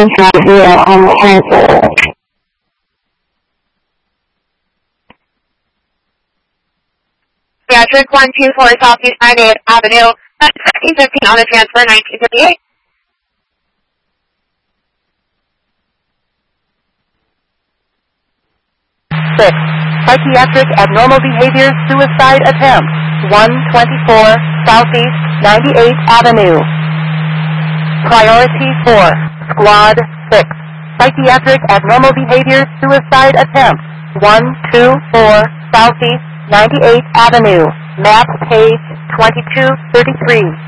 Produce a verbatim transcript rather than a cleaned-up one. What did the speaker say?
nine five zero on the answer. Patrick one two four Southeast ninety-eighth Avenue, nineteen fifteen on the transfer, nineteen fifty-eight. six. Psychiatric abnormal behavior suicide attempt. one twenty-four Southeast ninety-eighth Avenue. Priority four. Squad six. Psychiatric abnormal behavior suicide attempt. one two four Southeast ninety-eighth Avenue. Map page twenty-two thirty-three.